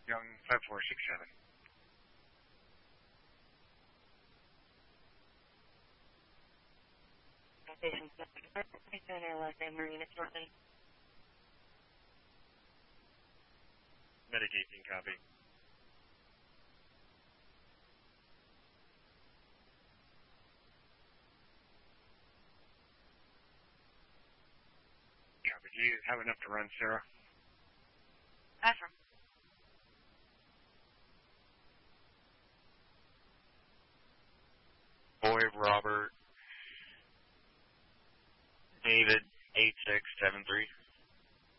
Young 5467. Medication copy. Copy. Do you have enough to run, Sarah? Affirm. Boy, Robert, David, 8673.